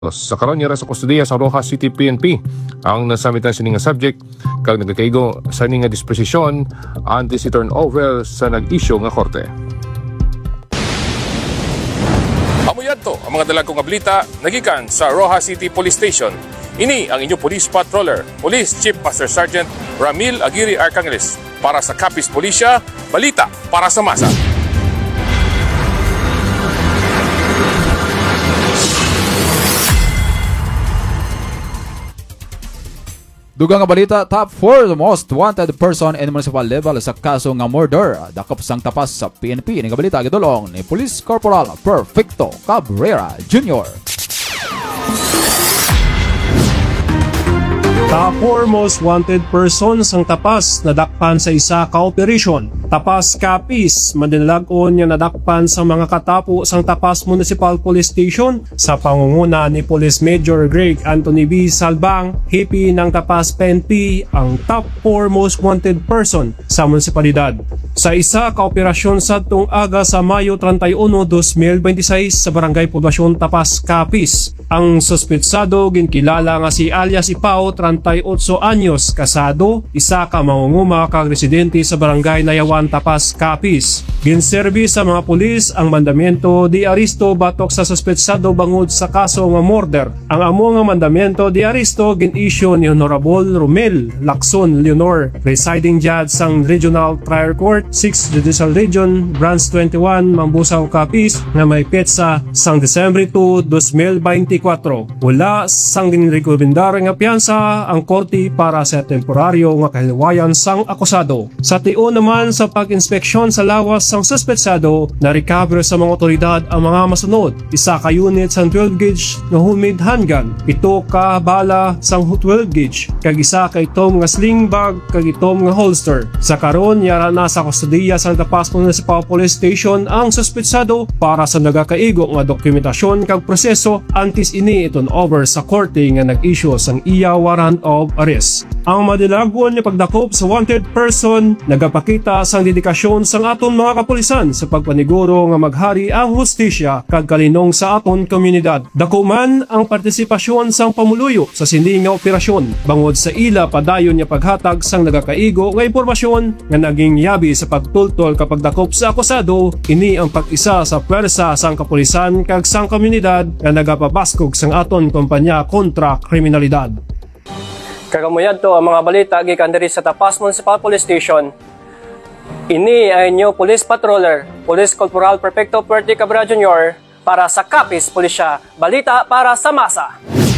Sa karon niya sa kustudiya sa Rojas City PNP ang nasamitan sa nga subject kag nagkaigo sa nga disposisyon anti si turnover sa nag-issue nga korte. Amuyadto ang mga dalagong ablita nagikan sa Rojas City Police Station. Ini ang inyong police patroller, Police Chief Master Sergeant Ramil Aguirre Arcangeles para sa Capiz Policia, balita para sa masa. Dugang nga balita, top 4 the most wanted person in municipal level sa kaso nga murder. Dakop sang tapas sa PNP ni balita gidulong ni Police Corporal Perfecto Cabrera Jr. Top 4 most wanted person sang tapas nadakpan sa isa ka operasyon. Tapas Capiz, madinalagon nga nadakpan sa mga katapo sang Tapas Municipal Police Station sa pangunguna ni Police Major Greg Anthony B. Salbang, hipi ng Tapas PNP ang top 4 most wanted person sa munisipalidad. Sa isa ka operasyon sa tung aga sa Mayo 31, 2026 sa Barangay Poblasyon Tapas Capiz, ang suspetsado ginkilala nga si alias Ipao, 38 anyos, kasado, isa ka mangunguma kag residente sa Barangay Nayawan Tapas Capiz. Ginserbi sa mga pulis ang mandamento di aresto batok sa suspetsado bangod sa kaso nga murder. Ang amo nga mandamento di aresto gin-issue ni Honorable Romel Lacson Leonor, presiding judge sang Regional Trial Court 6 Judicial Region Branch 21 Mambusaw Capiz nga may petsa sang Desembre 2, 2024. Wala sang ginrekomendar nga piyansa ang korte para sa temporaryo nga kahilwayan sang akusado. Sa tion naman sa pag-inspeksyon sa lawas sang suspetsado, na-recover sa mga otoridad ang mga masunod. Isa ka unit sang 12 gauge nga homemade handgun, 7 ka bala sang 12 gauge, kag isa ka itom nga sling bag kag itom nga holster. Sa karon yara na sa kustudiya sang Tapas Municipal Police Station ang suspetsado para sa nagakaigo nga dokumentasyon kag proseso antes ini iton over sa korte nga nag-issue sang iya warrant of arrest. Ang madilagon ni pagdakop sa wanted person nagapakita sang dedikasyon sang aton mga kapulisan sa pagpaniguro nga maghari ang hustisya kag kalinong sa aton komunidad. Dako man ang partisipasyon sang pamuluyo sa sini nga operasyon bangod sa ila padayon nga paghatag sang nagakaigo nga impormasyon nga naging yabi sa pagtultol kapag dakop sa akusado. Ini ang pag-isa sa pwersa sang kapulisan kag sang komunidad nga nagapabaskog sang aton kompanya kontra kriminalidad. Kagamuyad to ang mga balita gikan diri sa Tapas Municipal Police Station. Ini ay inyo Police Patroller, Police Corporal Perfecto Puerte Cabrera Jr. para sa Capiz Policia, balita para sa masa.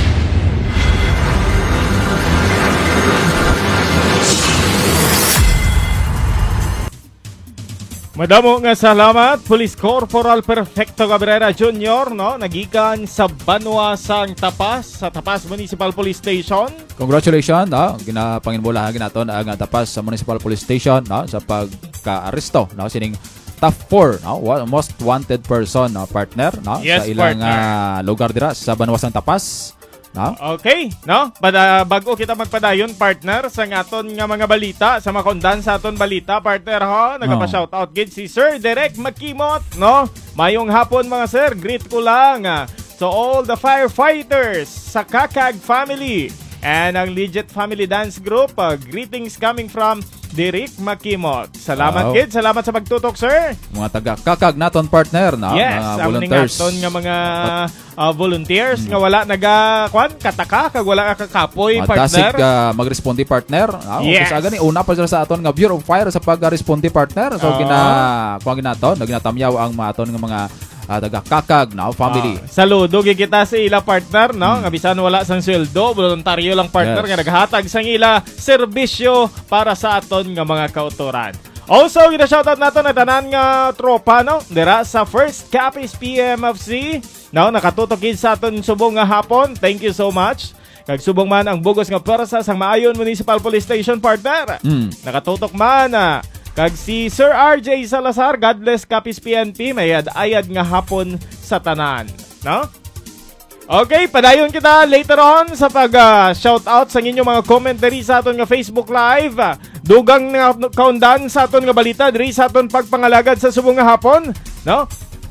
Madamo nga salamat, Police Corporal Perfecto Cabrera Jr. Nagikan sa Banwa sang Tapas, sa Tapas Municipal Police Station. Congratulations, ginapanginbulahan naton ang Tapas sa Municipal Police Station sa pagka-aresto sining top 4 most wanted person partner Yes, sa ilang partner. lugar dira sa Banwa sang Tapas. Okay, bago kita magpadayon partner sa aton nga mga balita, sa makondan sa aton balita partner nagapa-shoutout gid si Sir Derek Makimot, Mayong hapon mga sir, greet ko lang to all the firefighters sa Kakag family and ang Legit Family Dance Group. Greetings coming from Derek Makimot. Salamat kid, salamat sa pagtutok sir. Mga taga Kakag naton partner yes, mga ang volunteers. Aton nga mga volunteers nga wala kataka kag wala kakapoy partner. Dasig magresponde partner. Yes. Sa gani una pa sila sa aton nga Bureau of Fire sa pagresponde partner. So ginatamyaw ang aton nga mga taga Kakag family. Saludo gid kita sa ila partner nga bisan wala sang sweldo, voluntaryo lang partner nga naghatag sang ila serbisyo para sa aton nga mga kautoran. Also, gina-shoutout nato na tanan nga tropa dira sa First Capiz PMFC. Nakatutok gid sa aton subong nga hapon. Thank you so much. Kag subong man ang bugos nga pwersa sang Maayon Municipal Police Station partner. Nakatutok man kag si Sir RJ Salazar, God bless Capiz PNP, may ayad nga hapon sa tanan. Okay, padayon kita later on sa pag-shoutout sa inyong mga commentary sa aton nga Facebook Live. Dugang nga kaundan sa aton nga balita diri sa aton pagpangalagad sa subong nga hapon.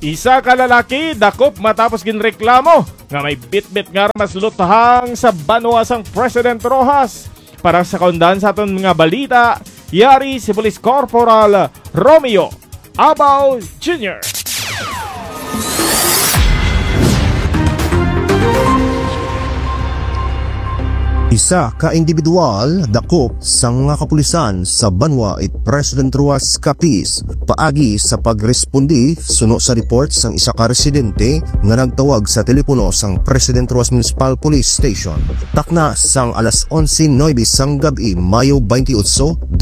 Isa ka lalaki dakop matapos ginreklamo nga may bitbit nga mas lutahang sa banwa sang President Rojas. Para sa kaundan sa aton mga balita, yari si Police Corporal Romeo Abaw Jr. Isa ka individual dakop sa mga kapulisan sa Banwa it President Ruas Capiz paagi sa pagrespondi suno sa report sang isa ka residente nga nagtawag sa telepono sang President Ruas Municipal Police Station. Takna sang alas 11:09 sang gabi Mayo 28,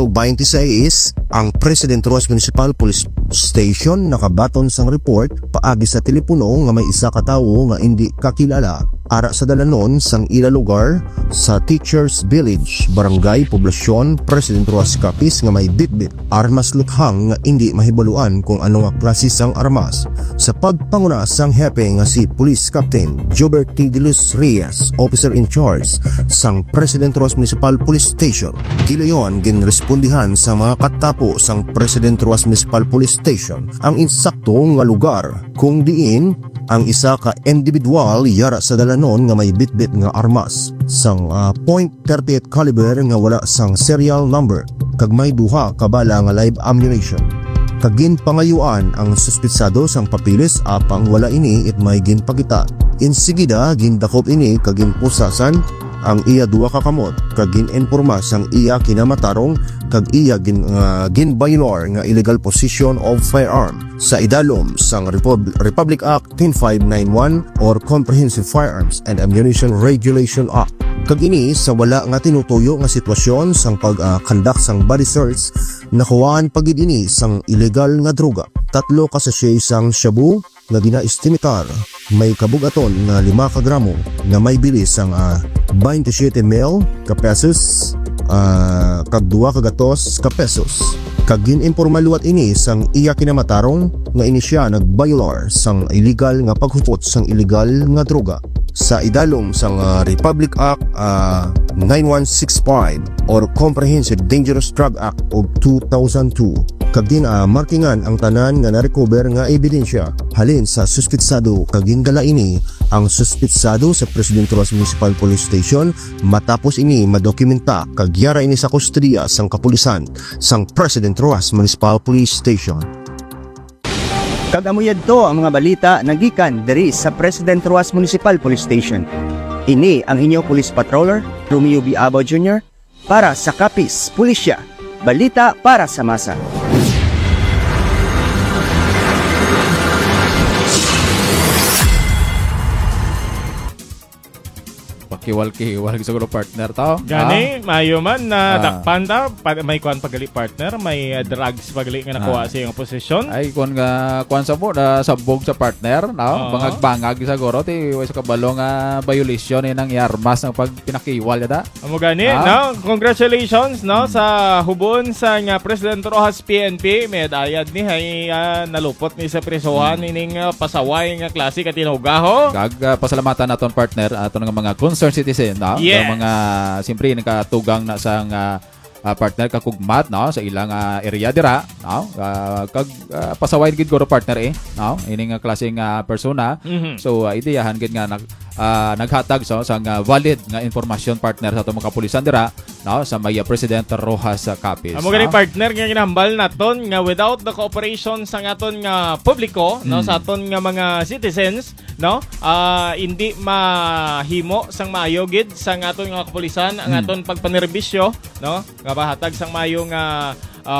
2026 ang President Ruas Municipal Police Station nakabaton sang report paagi sa telepono nga may isa ka tawo nga hindi kakilala ara sa dalanon sang ila lugar sa Teachers Village, Barangay Poblasyon, President Ruas Capiz nga may bitbit armas lukhang nga hindi mahibaluan kung ano nga klase sang armas. Sa pagpanguna sang hepe nga si Police Captain Jobert T. De Luz Reyes, Officer in Charge sang President Ruas Municipal Police Station, kilayon ginrespondihan sa mga katapo sang President Ruas Municipal Police Station ang insakto nga lugar kung diin ang isa ka individual yara sa dalanon nga may bitbit nga armas sang .38 caliber nga wala sang serial number kag may duha ka bala nga live ammunition. Kagin pangayuan ang suspitsado sang papilis apang wala ini it may ginpakita. Insigida gindakop ini kagin pusasan ang iya duha ka kamot kagin informa sang iya kinamatarong kag iya ginbaylor nga illegal possession of firearm sa idalom sang Republic Act 10591 or Comprehensive Firearms and Ammunition Regulation Act. Kag ini sa wala nga tinutuyo nga sitwasyon sang pag-conduct sang body search nakuhaan pagid ini sang illegal nga droga. 3 ka sachet sang shabu nga gina-estimitar may kabugaton nga 5 ka gramo nga may bilis sang 27 mil ka pesos kag 2 ka gatos ka pesos. Kag gin-impormaluat ini sang iya kinamatarong nga ini siya nagbaylor sang illegal nga paghupot sang illegal nga droga sa idalom sang Republic Act 9165 or Comprehensive Dangerous Drug Act of 2002. Kag din markingan ang tanan nga na-recover nga ebidensya halin sa suspitsado kag gindala ini ang suspitsado sa President Ruas Municipal Police Station matapos ini madokumenta kag yara ini sa kustodiya sang kapulisan sang President Ruas Municipal Police Station. Kag amuyad to ang mga balita nagikan diri sa President Ruas Municipal Police Station. Ini ang inyo Police Patroller, Romeo B. Abaw Jr. para sa Capiz Pulisya. Balita para sa masa. Kiwal-kiwal siguro partner tao. Gani, mayo man na dakpan ta, may kuan pagali partner, may drugs pagali nga nakuha sa iyong posisyon. Ay kuan sa mo na sabog sa partner, no? Bangag-bangag siguro ti way sa kabalo nga violation ng armas ng pagpinakiwal yata. Amo gani, no? Congratulations no sa hubon sa nga President Rojas PNP, may dayad ni hay nalupot ni sa presohan ining pasaway nga klase ka tinugaho. Kag pasalamatan naton partner aton nga mga concerned citizen, no? Yes. Mga siyempre nakatugang na sa partner kakugmat, no? Sa ilang area dira, no? Kag pasaway gid guro partner no? Ining klaseng persona. So ideyahan gid nga naghatag sang valid nga informasyon partner sa atong mga kapulisan dira, no? Sa may President Rojas Capiz. Amo gani partner nga ginambal naton nga without the cooperation sa aton nga publiko, no? Sa aton nga mga citizens, no? Hindi mahimo sang maayo gid sang aton nga kapulisan ang aton pagpanerbisyo, no? Nga bahatag sang maayo nga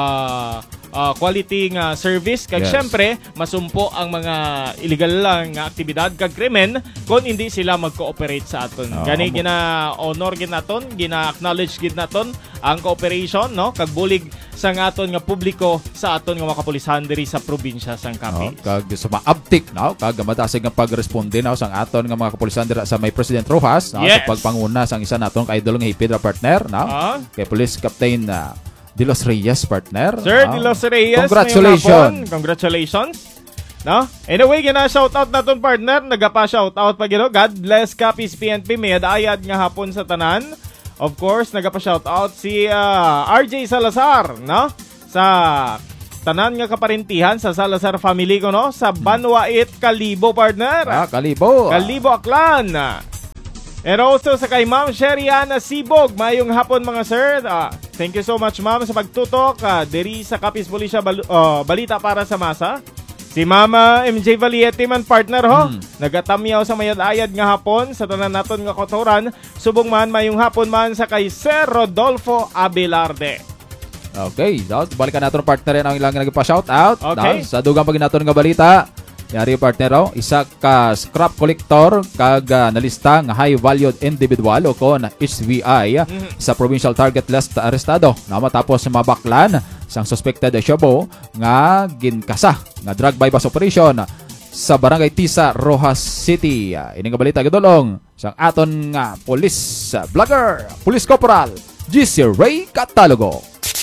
quality nga service kag syempre masumpo ang mga illegal lang nga aktibidad kag krimen kung hindi sila mag-cooperate sa aton. Gani gina-honor gid naton, gina-acknowledge gid naton ang cooperation, no? Kag bulig sa aton nga publiko sa aton nga mga kapulisan diri sa probinsya sang Capiz. Kag sa maabtik, no? Kag matasig nga pagresponde, no? Sang aton nga mga kapulisan dira sa may President Rojas, no? Sa pagpanguna sang isa naton ka idol nga hipid partner, no? Kay Police Captain De Los Reyes partner. Sir De Los Reyes, congratulations. Congratulations. No? Anyway, gina-shoutout naton partner, nagapa-shoutout pa gino. God bless Capiz PNP, may ayad nga hapon sa tanan. Of course, nagapa-shoutout si RJ Salazar, no? Sa tanan nga kaparintihan sa Salazar family ko no sa Banwait, Kalibo partner. Kalibo. Kalibo Aklan. And also sa kay Ma'am Sheriana Sibog, mayong hapon mga sir. Thank you so much ma'am sa pagtutok diri sa Capiz Policia balita para sa masa. Si Mama MJ Valiete man partner ho. Nagatamyaw sa mayad-ayad nga hapon sa tanan naton nga kotoran. Subong man mayong hapon man sa kay Sir Rodolfo Abelarde. Okay, so balikan natin partner yan ang ilang nagpa-shoutout. Okay. Sa dugang pag natin nga balita, yari partner isa ka scrap collector kag nalista nga high valued individual o kon HVI sa provincial target list arestado na matapos mabaklan sang suspected Shabu nga ginkasa nga drug bypass operation sa Barangay Tisa, Rojas City. Ini nga balita gidolong sang aton nga police vlogger, Police Corporal GC Ray Catalogo.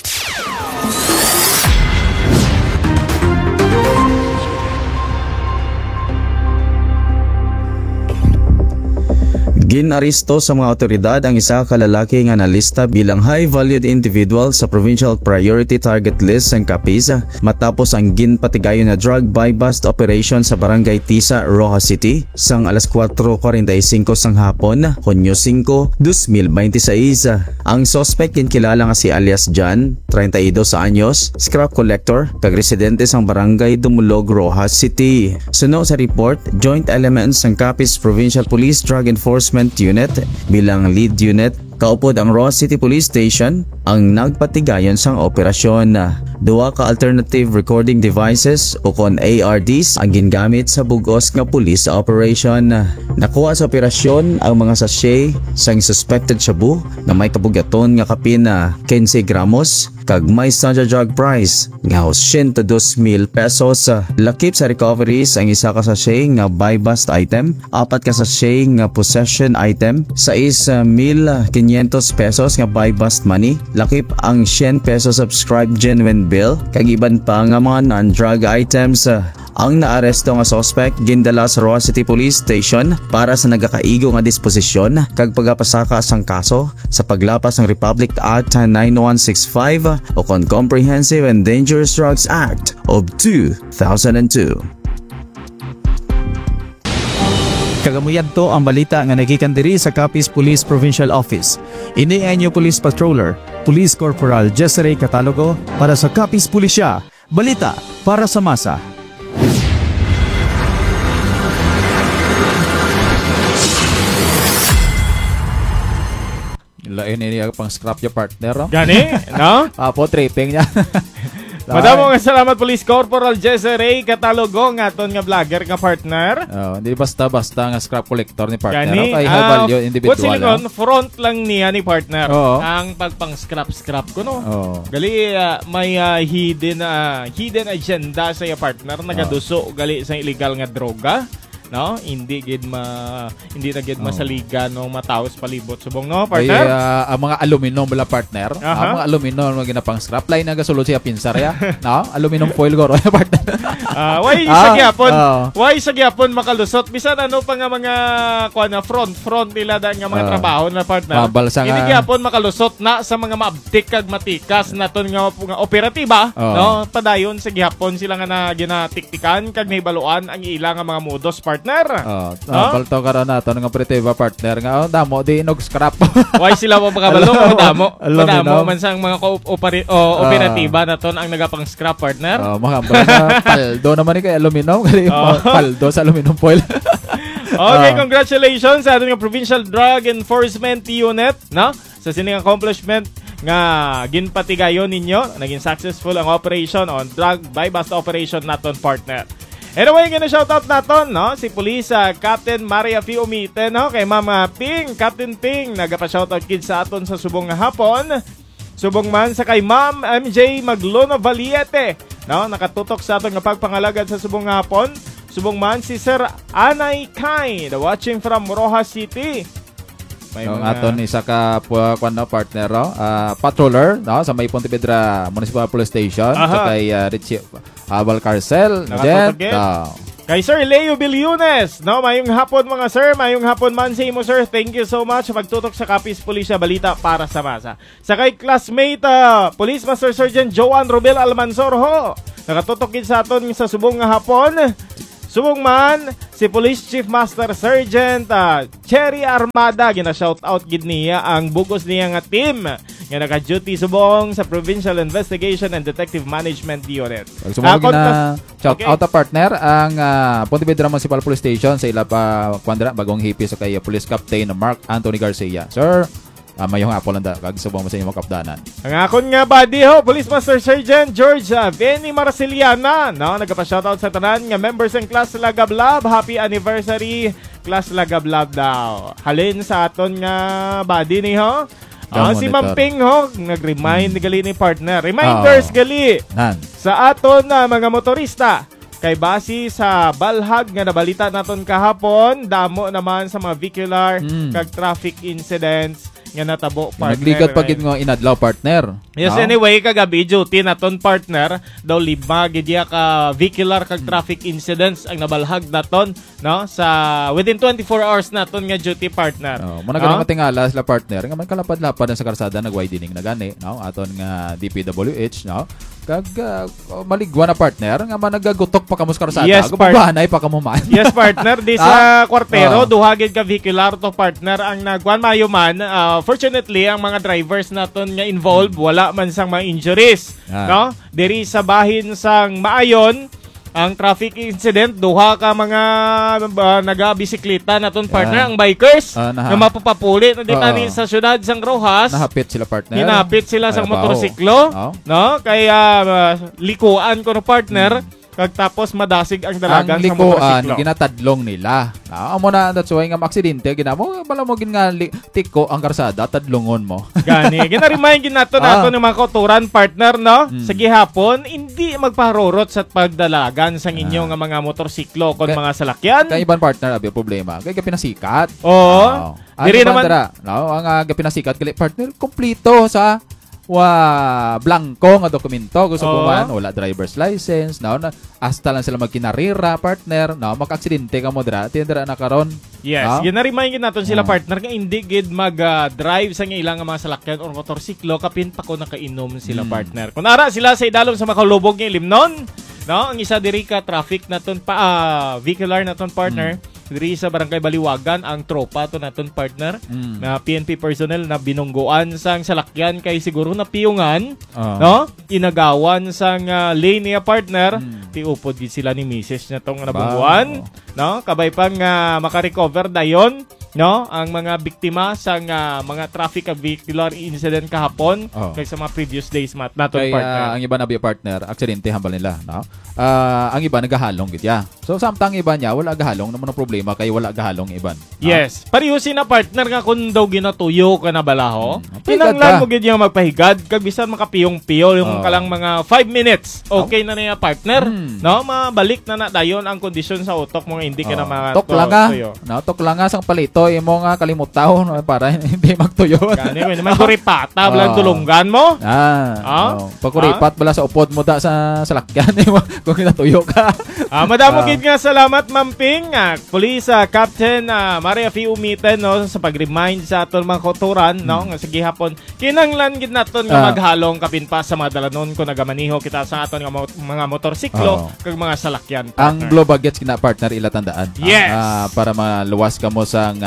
Ginaristo sa mga otoridad ang isa ka lalaki nga nalista bilang high-valued individual sa Provincial Priority Target List ng Capiz matapos ang ginpatigayon na drug buy-bust operation sa Barangay Tisa, Rojas City sang alas 4:45 sang hapon, Hunyo 5, 2026. Ang suspect kinkilala nga si alias John, 32 anyos, scrap collector, kag residente sang Barangay Dumulog, Rojas City. Suno sa report, joint elements ng Capiz Provincial Police Drug Enforcement Unit bilang lead unit kaupod ang Rojas City Police Station ang nagpatigayon sang operasyon. Duwa ka alternative recording devices o kon ARDs ang gingamit sa bugos nga police operation. Nakuha sa operasyon ang mga sachet sang suspected shabu na may kabugaton nga kapin na 15 gramos kag may standard drug price nga 102,000 pesos. Lakip sa recoveries ang isa ka sachet nga buy-bust item, 4 ka sachet nga possession item, 6,500 pesos nga buy-bust money, lakip ang 100 pesos subscribed genuine bill, kag iban pa nga mga non-drug items. Ang naaresto nga suspect gindala sa Rojas City Police Station para sa nagakaigo nga disposisyon kag pagapasaka sang kaso sa paglapas ng Republic Act 9165 o kon Comprehensive and Dangerous Drugs Act of 2002. Kagamuyan to ang balita nga nagikan diri sa Capiz Police Provincial Office. Ini ang inyo Police Patroller, Police Corporal Jesse Catalogo para sa Capiz Policia. Balita para sa masa. Lain ini pang scrap your partner. Gani, no? Po tripping niya. Madamo nga salamat Police Corporal Jesse Ray Catalogo nga aton nga vlogger nga partner. Hindi basta-basta nga scrap collector ni partner. Gani, Kay high value individual. silikon, front lang niya ni partner. Oo. Ang pagpang scrap ko no. Gali may hidden agenda sa iya partner nagaduso gali sa illegal nga droga. No, hindi na gid masaliga no mataos palibot subong no partner. Ang mga aluminum bala partner, ang mga aluminum nga ginapang scrap line nga sulod siya pinsar ya. No, aluminum foil goro partner. Why sa gyapon makalusot bisan ano pa nga mga front nila da nga mga trabaho na partner. Hindi gyapon makalusot na sa mga maabtik kag matikas naton nga operatiba, no? Padayon sa gyapon sila nga na ginatiktikan kag naibaluan ang ilang nga mga modus partner. Balto karon naton nga operatiba partner nga damo di inog scrap. Why sila mo makabalo damo man sang mga operatiba naton ang nagapang scrap partner. Mga paldo naman ni kay aluminum kay paldo sa aluminum foil. Okay, congratulations sa ating Provincial Drug Enforcement Unit, no? Sa sining accomplishment nga ginpatigayon ninyo, naging successful ang operation on drug buy-bust operation naton partner. Anyway, gina-shoutout naton, no? Si Police Captain Maria Fiumite, no? Kay Mama Ping, Captain Ping, nagapa-shoutout kid sa aton sa subong nga hapon. Subong man sa kay Ma'am MJ Maglono Valiete, no? Nakatutok sa aton nga pagpangalagad sa subong nga hapon. Subong man si Sir Anay Kai, watching from Rojas City. May mga aton isa ka partner patroller no sa may Pontevedra Municipal Police Station sa kay Richie Valcarcel kay Sir Leo Bilyones, no, mayong hapon mga sir, mayong hapon man sa imo sir. Thank you so much sa pagtutok sa Capiz Policia balita para sa masa. Sa kay classmate Police Master Sergeant Joan Robel Almanzor ho. Nakatutok sa aton sa subong nga hapon. Subong man si Police Chief Master Sergeant Cherry Armada, gina-shoutout gid niya ang bugos niya nga team nga naka-duty subong sa Provincial Investigation and Detective Management Unit. Subong shout out partner ang Pontevedra Municipal Police Station sa ila pa kwandra bagong hipi sa kay Police Captain Mark Anthony Garcia. Sir, mayong apol lang kag subong mo sa inyong kapdanan. Ang akon nga buddy ho, Police Master Sergeant George Benny Marceliana, no, nagpa-shoutout sa tanan nga members ng Class Lagablab. Happy anniversary Class Lagablab daw. Halin sa aton nga buddy ni ho. Si Mamping ho, nag-remind gali ni partner. Reminders gali sa aton mga motorista. Kay base sa balhag nga nabalita naton kahapon, damo naman sa mga vehicular kag traffic incidents nga natabo partner. Nagligat pagid nga inadlaw partner. Yes, anyway, kagabi duty naton partner daw 5 gid ka vehicular kag traffic incidents ang nabalhag naton, no, sa within 24 hours naton nga duty partner. Mo na gani matingala sila partner nga man kalapad-lapad sa karsada nag-widening na gani, no, aton nga DPWH, no. Kag maligwa na partner nga managagutok pa kamo sa karsada. Yes, gubanay pa kamo man. Yes partner, di sa kwartero duha gid ka vehicular to partner ang nagwan mayo man. Fortunately, ang mga drivers naton nga involved wala man sang mga injuries, no? Diri sa bahin sang Maayon, ang traffic incident duha ka mga naga-bisikleta naton partner, ang bikers na mapapapuli na ditani sa syudad sang Rojas. Nahapit sila partner. Hinapit sila sang motorsiklo, no? Kaya likuan ko no partner. Kag tapos madasig ang dalagan sa motorsiklo. Ang likuan, ginatadlong nila. Amo na, that's why nga maksidente, ginamo, bala mo nga tiko ang karsada, tadlongon mo. Gani, gina-remind nato ng mga kauturan, partner, no? Sa gihapon, hindi magparorot sa pagdalagan sa inyong mga motorsiklo kon mga salakyan. Kaya ibang partner, abi problema. Kaya pinasikat. Oo. Diri naman, ang pinasikat, partner, kumplito sa blanco nga dokumento gusto ko man wala driver's license hasta lang sila magkinarira partner maka-aksidente ka mo tindra na karon. Yes, gina-remind naton sila partner nga hindi gid mag-drive sa ilang mga salakyan or motorsiklo kapin pa ko nakainom sila partner. Kung ara sila sa idalom sa makalubog nga Limnon, no, ang isa diri ka traffic naton vehicular naton partner. Diri sa Barangay Baliwagan ang tropa to naton partner na PNP personnel na binungguan sang salakyan kay siguro na piyungan, no, inagawan sang lane niya partner, tiupod gid sila ni Mrs. na tong nabungguan, no, kabay pang maka-recover dayon, no, ang mga biktima sang mga traffic vehicular incident kahapon kay sa mga previous days naton partner. Ang iba na partner aksidente hambal nila, no. Ang iba nagahalong gid ya. So samtang iba niya wala gahalong naman ang problema kay wala gahalong iban. Yes. Pariusin na partner nga kung daw ginatuyo ka na balaho. Kinanglan mo gid yung magpahigad kag bisan makapiyong-piyo yung kalang mga 5 minutes. Okay na niya partner. No, mabalik na dayon ang kondisyon sa utok mo nga hindi ka na tuyo. No, tok lang sang palito imo nga kalimutaw para hindi magtuyo. Gani man kuripata blang tulunggan mo. Pagkuripat bala sa upod mo sa salakyan kung kinatuyo ka. Madamo gid nga salamat Mamping, Police Captain Maria Fi Umiten, no, sa pag-remind sa aton mga kauturan, no, nga sa gihapon kinanglan gid naton nga maghalong kapin pa sa mga dalanon ko nagamaniho kita sa aton nga mga motorsiklo kag mga salakyan partner. Ang blow bagets kina partner ila tandaan. Yes. Para maluwas ka mo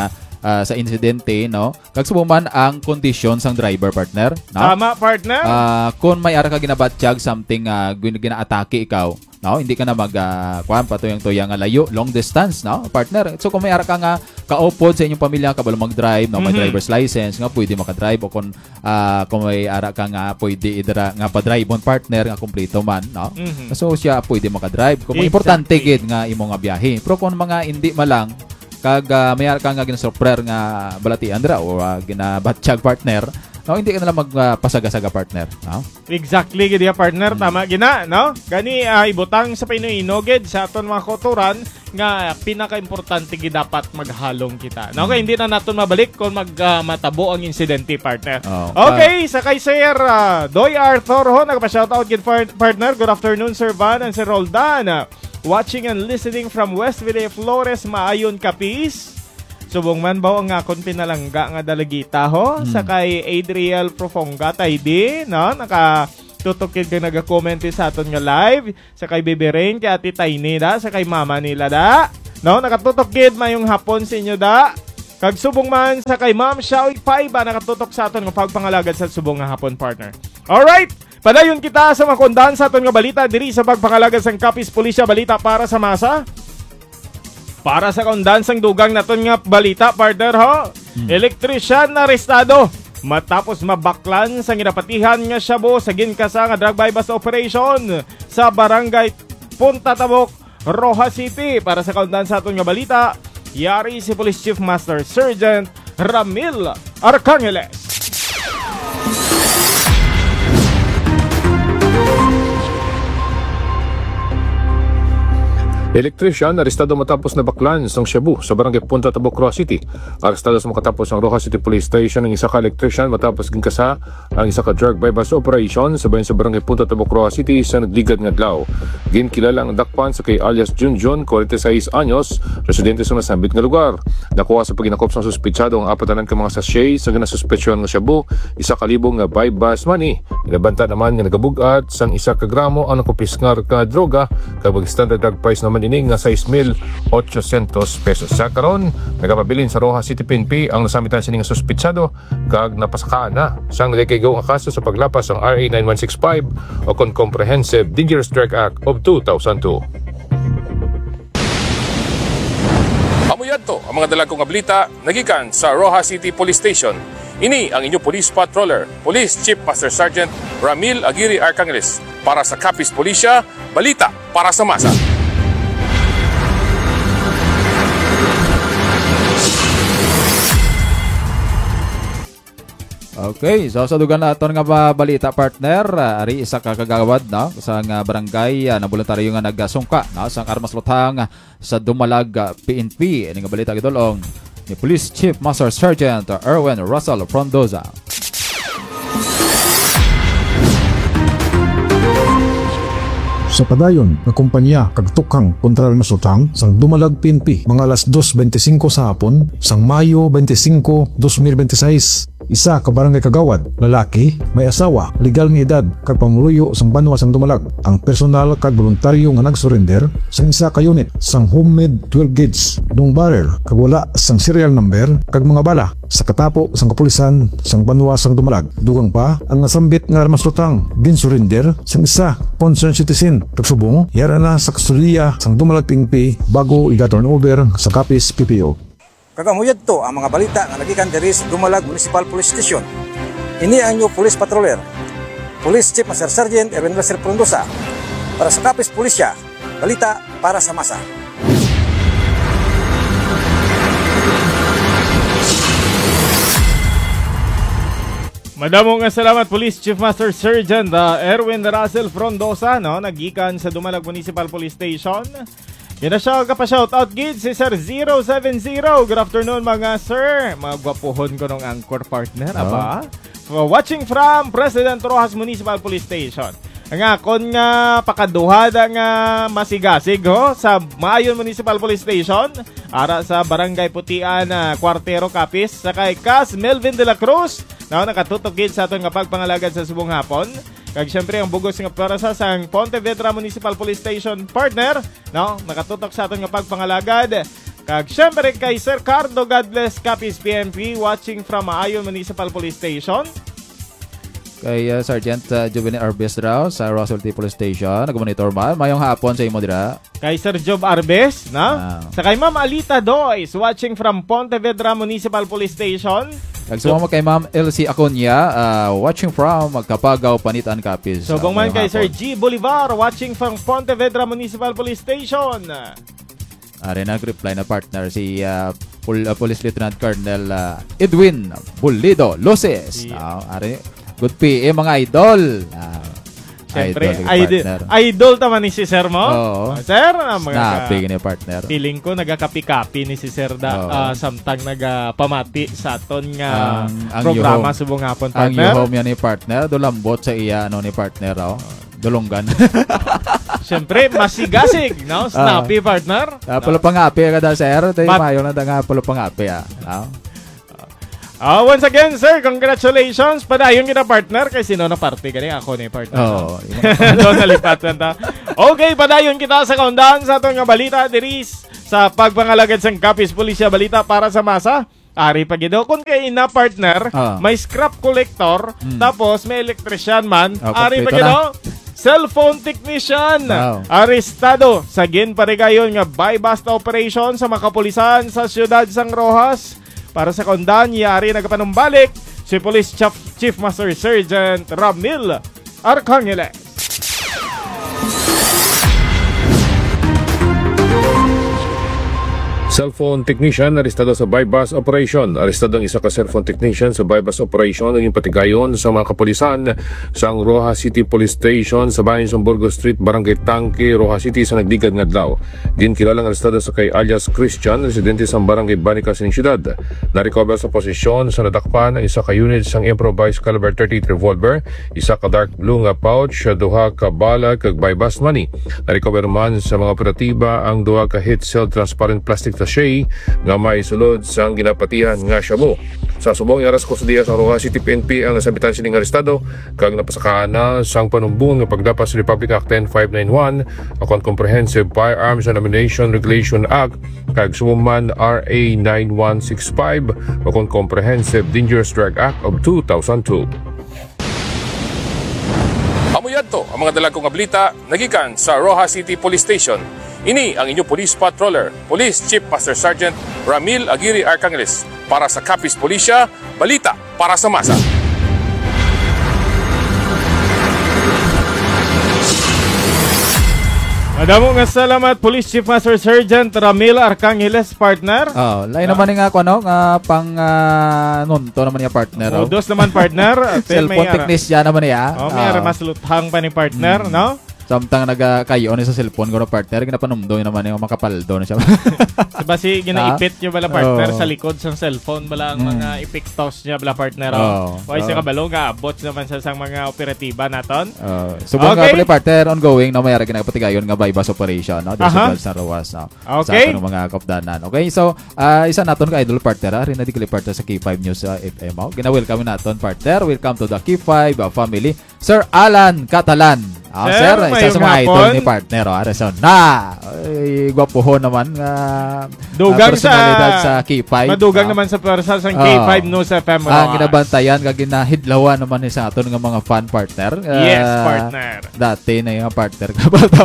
sa insidente, no, kag subuman ang kondisyon sang driver partner, no? Tama partner. Kung may ara ka ginabatsyag something gina-atake ikaw, no, hindi ka na kuan patuyang-tuyang layo, long distance, no, partner. So kung may ara ka nga kaupod sa inyong pamilya kabalo mag-drive, no, may driver's license nga pwede maka-drive o kung may ara ka nga pwede idara nga pa-drive on partner nga kumpleto man, no. So siya pwede maka-drive kung importante gid nga imo nga biyahe. Pero kung mga hindi malang kag mayar ka nga ginasurprer nga balatian dira o ginabatsyag partner, no, hindi ka na lang magpasaga-saga partner, no? Exactly gid partner, tama gina, no? Gani ibutang sa Pinoyino gid sa aton mga kauturan nga pinaka-importante gid dapat maghalong kita. No, kay hindi na naton mabalik kung matabo ang insidente partner. Okay, sa kay Sir Doy Arthur ho nagpa-shoutout gid partner. Good afternoon Sir Van and Sir Roldan. Watching and listening from West Villa Flores, Maayon, Capiz. Subong man ba ang akon pinalangga nga dalagita ho sa kay Adriel Profonga Taydi, no, Tutukid ka nag-comment sa aton nga live. Sa kay Baby Rain, kay Ate Tiny da. Sa kay Mama nila da. No, nakatutukid mayong hapon sa inyo da. Kag subong man sa kay Ma'am Shaoy Paiba nakatutok sa aton nga pagpangalagad sa subong nga hapon, partner. Alright, padayon kita sa makundahan sa aton nga balita diri sa pagpangalagad sang Capiz Pulisya, balita para sa masa. Para sa kaundahan sang dugang naton nga balita, partner ho. Elektrisyan na arestado matapos mabaklan sang ginapatihan nga shabu sa ginkasa nga drug buy-bust operation sa barangay Punta Tabok, Rojas City. Para sa kaundahan sa aton nga balita, yari si Police Chief Master Sergeant Ramil Arcangeles. Electrician arestado matapos na baklan sa shabu sa barangay Punta Tabok, Rojas City. Arestado sa makatapos ng Rojas City Police Station ang isa ka electrician matapos ginkasa ang isa ka drug buy-bust operation sa barangay Punta Tabok, Rojas City sa nagligad nga adlaw. Ginkilala ang dakpan sa kay alias Junjun, 46 anyos, residente sa nasambit nga lugar. Nakuha sa paginakop sa suspetsado ang apatanan ka mga sachet sa ginasuspetsyon nga shabu, isa ka libong nga buy-bust money. Inabanta naman nga nagabugat sang isa ka gramo ang nakupisngar ka droga kag standard drug price naman ini nga 6,800 pesos. Sa karon, nagapabilin sa Rojas City PNP ang nasamitan sini nga suspitsado kag napasakaan na sang nagkaygo nga kaso sa paglapas ang RA 9165 o Comprehensive Dangerous Drug Act of 2002. Amuyadto ang mga dalagong ablita nagikan sa Rojas City Police Station. Ini ang inyong police patroller, Police Chief Master Sergeant Ramil Agiri Arcangeles para sa Capiz Pulisya, balita para sa masa. Okay, so sa dugan naton nga balita, partner, ari isa ka kagawad no sa nga barangay na voluntaryo nga nagasungka no sa armas lutang sa Dumalag PNP. Ini nga balita gidolong ni Police Chief Master Sergeant Erwin Russell Frondoza. Sa padayon nga kumpanya kag tukang kontral na sutang sang Dumalag PNP mga alas 2:25 sa hapon sang Mayo 25, 2026. Isa ka barangay kagawad, lalaki, may asawa, legal nga edad kag pamuluyo sang banwa sang Dumalag. Ang personal kag voluntaryo nga nagsurrender sang isa ka unit sang homemade 12 gauge dong barrel kag wala sang serial number kag mga bala sa katapo sang kapulisan sang banwa sang Dumalag. Dugang pa ang nasambit nga armas lutang ginsurrender sang isa concerned citizen kag subong yara na sa kustodiya sang Dumalag PNP bago i-turn over sa Capiz PPO. Kagamuyad to ang mga balita nga nagikan diri sa Dumalag Municipal Police Station. Ini ang inyong police patroller, Police Chief Master Sergeant Erwin Russell Frondoza para sa Capiz Pulisya, balita para sa masa. Madamo nga salamat Police Chief Master Sergeant Erwin Russell Frondoza no nagikan sa Dumalag Municipal Police Station. Yan na siya kapashoutout gid si Sir 070. Good afternoon mga sir. Mga gwapuhon ko ng anchor partner aba. Watching from President Rojas Municipal Police Station. Ang akon nga pakaduhada nga masigasig ho sa Maayon Municipal Police Station ara sa Barangay Putian Cuartero Capiz sa kay Cas Melvin de la Cruz na nakatutugid sa aton nga pagpangalagad sa subong hapon. Kag syempre ang bugos nga para sa sang Pontevedra Municipal Police Station partner no nakatutok sa aton nga pagpangalagad. Kag syempre kay Sir Cardo Godbless Capiz PNP watching from Maayon Municipal Police Station. Kay Sergeant Juvenil Arbes raw sa Roswell Police Station. Nag-monitor man. Mayong hapon sa imo dira. Kay Sir Job Arbes, na? Sa kay Ma'am Alita Dois, watching from Pontevedra Municipal Police Station. Nagsumama kay Ma'am Elsie Aconia, watching from Kapagaw, Panitan, Capiz. So, man kay Sir G. Bolivar, watching from Pontevedra Municipal Police Station. Are nag-reply na partner si Police Lieutenant Colonel Edwin Bulido Loses. Are good PM mga idol. Siyempre, idol taman ni si Sir mo. Oo. Sir, snappy ni partner. Feeling ko nagakapi-kapi ni si Sir samtang nagapamati sa aton nga programa subong hapon partner. Ang yuhom yan ni partner, dolambot sa iya ni partner raw. Dolonggan. Siyempre, masigasig, no? Snappy partner. Palo pangapi ka da sir. Tayo mayo na da nga palo pangapi Once again, sir, congratulations. Padayon kita partner kay sino na party kani ako ni partner. Oo. Doon nalipatan ta. Okay, padayon kita sa kaundahan sa atong nga balita diris sa pagpangalagad sang Capiz Pulisya balita para sa masa. Ari pa gido kung kay ina partner, may scrap collector, tapos may electrician man, ari pa gido. Cellphone technician arestado sa ginparigayon nga buy-bust operation sa mga kapulisan sa siyudad sang Rojas. Para sa kaundahan, yari nagapanumbalik si Police Chief Master Sergeant Ramil Arcangeles. Cellphone technician arestado sa buy-bust operation. Arestado ang isa ka cellphone technician sa buy-bust operation naging patigayon sa mga kapulisan sa Rojas City Police Station sa bayan sa Burgos Street, Barangay Tangke, Rojas City sa nagdigad nga adlaw. Din kilalang arestado sa kay alias Christian, residente sa Barangay Banica sa siyudad. Na-recover sa posisyon sa nadakpan ang isa ka unit sang improvised caliber 38 revolver, isa ka dark blue nga pouch, duha ka bala kag buy-bust money. Na-recover man sa mga operatiba ang duha ka heat seal transparent plastic sachet nga may sulod sang ginapatihan nga shabu. Sa subong aras kustudiya sa Rojas City PNP ang nasabitan sining arestado kag napasakaan na sang panumbong nga pagdapas sa Republic Act 10591 akong Comprehensive Firearms and Ammunition Regulation Act kag sumuman RA 9165 akong Comprehensive Dangerous Drug Act of 2002. Amuyad to ang mga dalagong ablita nagikan sa Rojas City Police Station. Ini ang inyong Police Patroller, Police Chief Master Sergeant Ramil Aguirre Arcangeles para sa Capiz Pulisya, balita para sa masa. Madamo nga salamat Police Chief Master Sergeant Ramil Arcangeles partner. Lain naman nga ako nga pang nunto naman niya partner. Dos naman partner. Cellphone technician naman niya. May mas luthang pa ni partner, no? Samtang nagakayo ni sa cellphone ko na partner, ginapanumdo naman yung makapaldo na siya. Diba si ginaipit nyo bala partner sa likod sa cellphone bala ang mga ipiktos niya bala partner. Why siya kabalo nga abot naman sa sang mga operatiba naton. Subong nga pala partner ongoing na mayara ginapatigayon nga buy-bust operation no sa San Rojas no. Sa atong mga kapdanan. Okay, so isa naton ka idol partner rin na digli partner sa K5 News FM. Gina-welcome naton partner. Welcome to the K5 family. Sir Alan Catalan. Sir, isa sa mga idol ni partner. Reson na. Gwapohon naman. Dugang sa K5. Madugang naman sa pwersa sa K5 News FM. Ang ginabantayan, ginahidlawan naman sa aton ng mga fan partner. Yes, partner. Dati na yung partner.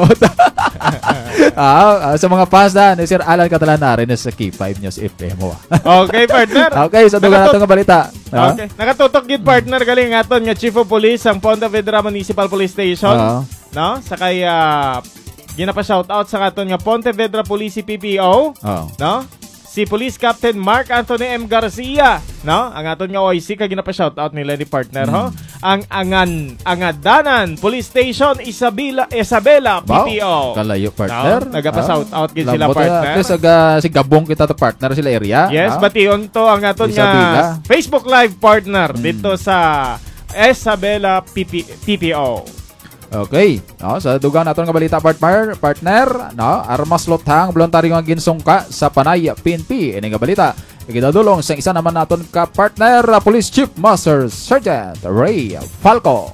Sa mga fans na, ni Sir Alan Catalan na rin sa K5 News FM. Okay, partner. Okay, sa dugang natin nga balita. Okay. Nakatutok yun, partner. Galing aton nga Chief of Police ang Ponte Vedra Municipal Police Station. No? Sakay ginapa-shoutout sa aton nga Ponte Vedra Police PPO. No? Si Police Captain Mark Anthony M. Garcia, no? Ang aton nga OIC kay ginapa-shoutout nila ni partner ho. Ang Angadanan Police Station Isabela PPO. Kalayo partner. No? Nagapa-shoutout gid sila partner. Kasi si Gabong kita to partner sila area. Yes, bation to ang aton nga Facebook Live partner dito sa Isabela PPO. Okay. Sa dugang naton nga balita partner, no, armas lothang voluntaryo nga ginsungka sa Panay PNP. Ini nga balita igidadulong sa isa naman naton ka partner, Police Chief Master Sergeant Ray Falco.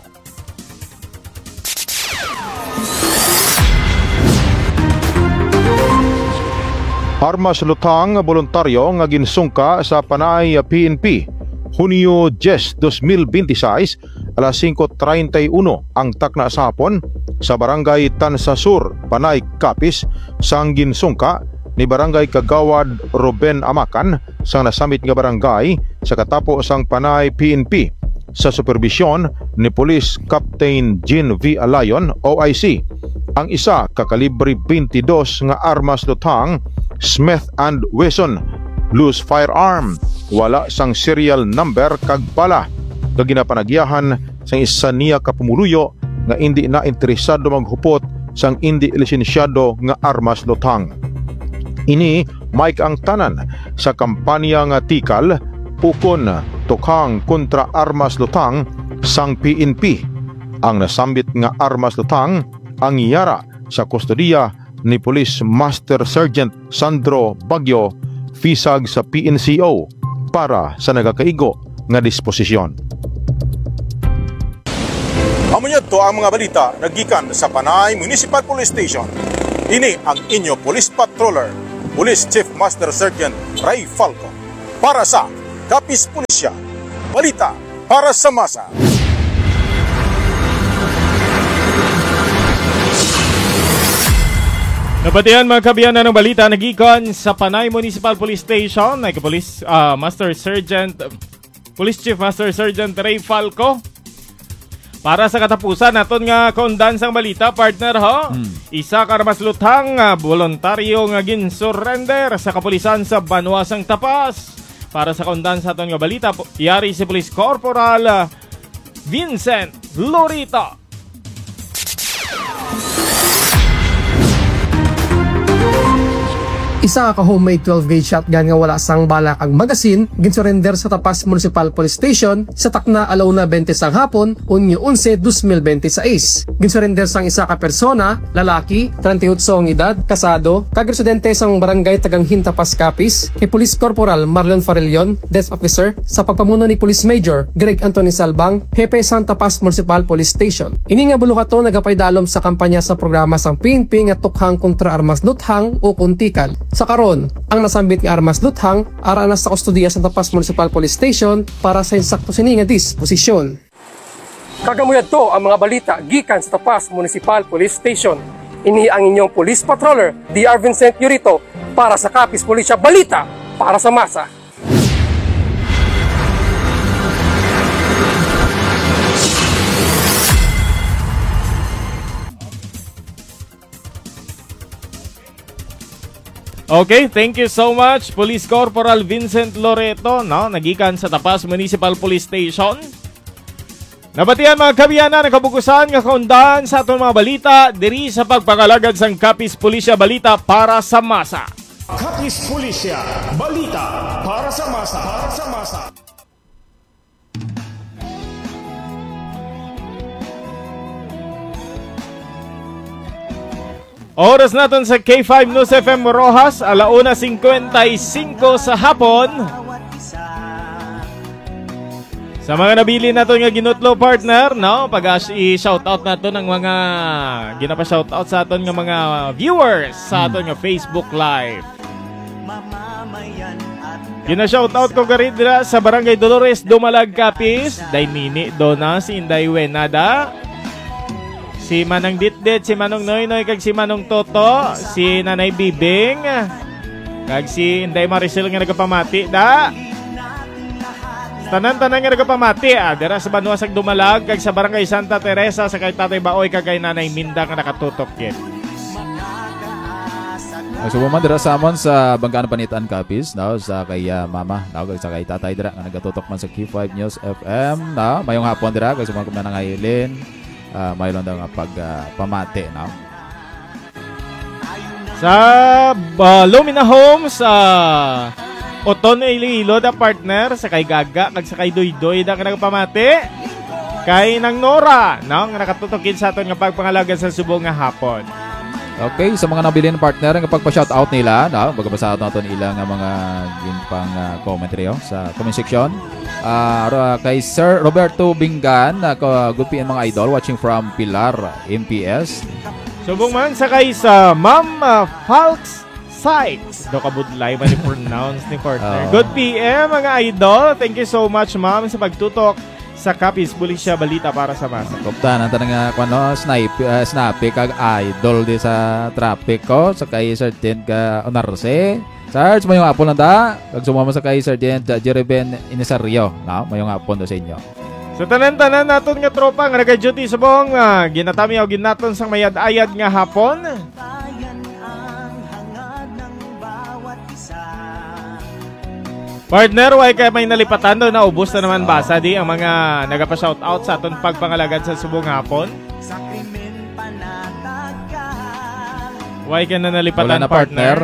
Armas luthang voluntaryo nga ginsungka sa Panay PNP. Hunyo 10, 2026, alas 5:31 ang takna sa hapon sa Barangay Tansa Sur, Panay, Capiz, sang ginsungka ni Barangay Kagawad Ruben Amakan sang nasamit nga barangay sa katapo sang Panay PNP sa supervisyon ni Police Captain Jean V. Alayon, OIC. Ang isa kakalibre 22 nga armas luthang Smith and Wesson loose firearm, wala sang serial number kag bala. Ginapanagyahan sang isa niya kapumuluyo nga hindi na interesado maghupot sang hindi lisensyado nga armas luthang. Ini Mike ang tanan sa kampanya nga tikal ukon tukhang kontra armas luthang sang PNP. Ang nasambit nga armas luthang ang iyara sa kustodiya ni Police Master Sergeant Sandro Bagyo Fisag sa PNCO. para sa nagakaigo nga disposisyon. Amo to ang mga balita nagikan sa Panay Municipal Police Station. Ini ang inyo Police Patroller, Police Chief Master Sergeant Ray Falco para sa Kapis Pulisya. Balita para sa masa. Nabatihan mga kabiyanan ng balita nagikan sa Panay Municipal Police Station ay Police Chief Master Sergeant Ray Falco. Para sa katapusan naton nga kondansang balita partner ho. Isa ka armasluthang voluntaryo nga gin-surrender sa kapulisan sa Banwasang Tapas. Para sa kondansa naton nga balita yari si Police Corporal Vincent Lorito. Isa ka homemade 12-gauge shotgun nga wala sang balak ang magasin ginsurrender sa Tapas Municipal Police Station sa takna alaw na 20 sang hapon unyo 11 2026. Ginsurrender sang isa ka persona, lalaki, 38 ang edad, kasado, kag-residente sang barangay Taganghim Tapas Capiz, kay Police Corporal Marlon Farellon, Desk Officer sa pagpamuno ni Police Major Greg Anthony Salbang, Hepe sang Tapas Municipal Police Station. Ini nga bulukato nagapaydalom sa kampanya sa programa sang PNP nga tukhang kontra armas luthang o kuntikal. Sa karon, ang nasambit nga armas luthang ara na sa kustodiya sa Tapas Municipal Police Station para sa insakto sini nga disposisyon. Kagamuyad to ang mga balita gikan sa Tapas Municipal Police Station. Ini ang inyong Police Patroller, DR Vincent Lorito para sa Kapis Pulisya. Balita para sa masa. Okay, thank you so much Police Corporal Vincent Loreto, no, nagikan sa Tapas Municipal Police Station. Nabatian mga kabiyanan ng kabukusan nga kaundahan sa atong mga balita diri sa pagpakalagad sang Kapis Pulisya. Balita para sa masa. Kapis Pulisya, balita para sa masa. Oras natin sa K5 News FM Rojas, 1:55 sa hapon. Sa mga nabili natin nga ginutlo partner, no? Pag-i-shoutout natin ng mga ginapa-shoutout sa aton nga mga viewers sa aton nga Facebook Live. Gina-shoutout ko garid dira sa Barangay Dolores, Dumalag, Capiz, Dainini, Dona, si Inday Wenada, si Manang Ditdit, si Manong Noynoy, kag si Manong Toto, si Nanay Bibing, kag si Inday Maricel nga nagapamati da. Tanan-tanan nga nagapamati dira sa Banwasag Dumalag, kag sa Barangay Santa Teresa, sa kay Tatay Baoy, kag kay Nanay Minda nga nakatutok yun. Subuman dira sa amon sa Banggaan Panitan Capiz, no, sa kay Mama, no, sa kay Tatay dira nga nagatutok man sa Q5 News FM, no. Mayong hapon dira kay suman kumna nang Aileen. Mayroon daw nga pagpamati, no? Sa Lumina Homes, Oton Iloilo da partner, sa kay Gaga, kag sa kay Doydoy da nga nagpamati. Kay Nang Nora, no? Nga nakatutukin sa aton nga pagpangalaga sa subong nga hapon. Okay, sa mga nabili ng partner nga pagpa-shoutout nila, no? Magabasa naton ilang mga ginpang commentary sa comment section. Kay Sir Roberto Bingan, good PM mga idol, watching from Pilar, MPS. Subong man sa kay sa Ma'am Falks Sites. Do kabudlay man i-pronounce ni partner. Good PM mga idol. Thank you so much ma'am sa pagtutok sa Kapis Pulisya. Balita para sa masa. Kupta nang tanang snappy kag idol di sa traffic ko sa kay Sergeant ka Onarse. Sarge, mayong hapon lang da. Kag sumama sa kay Sergeant Jereben Inisario, no? Mayong hapon do sa inyo. Sa tanan-tanan naton nga tropa nga naka-duty sa buong ginatami o ginaton sang mayad-ayad nga hapon. Partner, why kaya may nalipatan doon na ubos na naman basa di ang mga nagapa-shoutout sa aton pagpangalagad sa subong hapon? Why kaya na nalipatan na partner?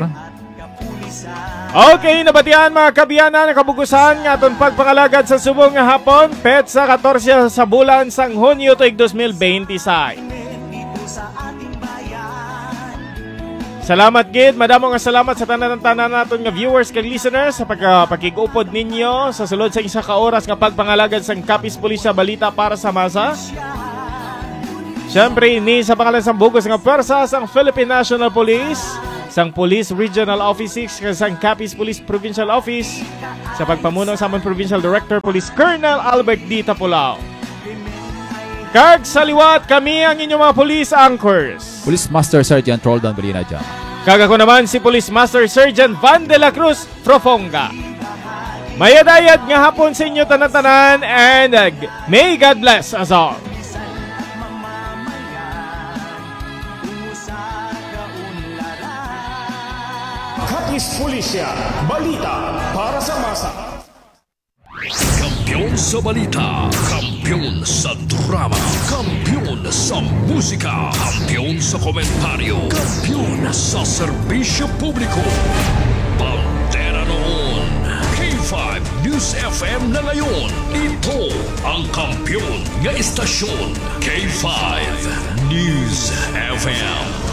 Okay, nabatian mga kabiyanan ng kabugusan nga aton pagpangalagad sa subong nga hapon, petsa 14 sa bulan sang Hunyo tuig 2026. Sa Salamat gid, madamo nga salamat sa tanan-tanan naton nga viewers kag listeners sa pagkigupod ninyo sa sulod sa isa ka oras nga pagpangalagad sang Capiz Pulisya Balita para sa masa. Siyempre, ini sa pangalan sang bugos nga pwersa sang Philippine National Police, sang Police Regional Office 6, sang Capiz Police Provincial Office, sa pagpamuno sa among Provincial Director Police Colonel Albert D. Tapulao. Kag sa liwat, kami ang inyong mga police anchors. Police Master Sergeant Roldan Belina dyan. Kag ako naman si Police Master Sergeant Van de la Cruz Profonga. Mayadayad nga hapon sa inyo tanan-tanan and may God bless us all. Capiz Pulisya, balita para sa masa. Kampiyon sa balita, kampiyon sa drama, kampiyon sa musika, kampiyon sa komentaryo, kampiyon sa serbisyo publiko. Pantera noon, K5 News FM na ngayon. Ito ang kampiyon nga istasyon, K5 News FM.